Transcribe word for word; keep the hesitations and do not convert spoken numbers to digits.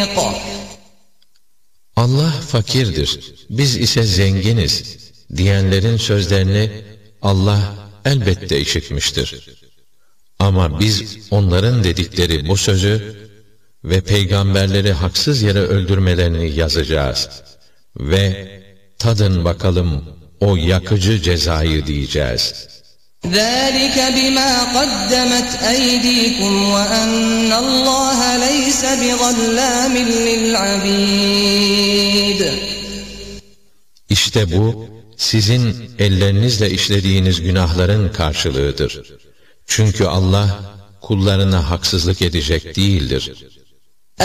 Allah fakirdir, biz ise zenginiz diyenlerin sözlerini Allah elbette işitmiştir. Ama biz onların dedikleri bu sözü ve peygamberleri haksız yere öldürmelerini yazacağız. Ve tadın bakalım o yakıcı cezayı diyeceğiz. ذَٰلِكَ بِمَا قَدَّمَتْ أَيْدِيكُمْ وَأَنَّ اللّٰهَ لَيْسَ بِظَلَّامٍ لِلْعَبِيدِ. İşte bu, sizin ellerinizle işlediğiniz günahların karşılığıdır. Çünkü Allah, kullarına haksızlık edecek değildir.